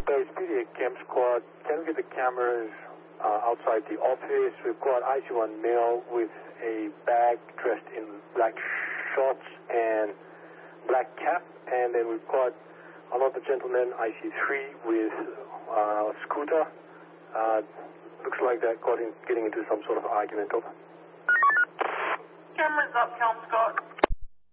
Base PDA Cam Squad, can we get the cameras outside the office? We've got IC1 male with a bag dressed in black shorts and black cap, and then we've got another gentleman, IC3, with a scooter. Looks like they're getting into some sort of argument. Over. Cameras up, Cam Scott.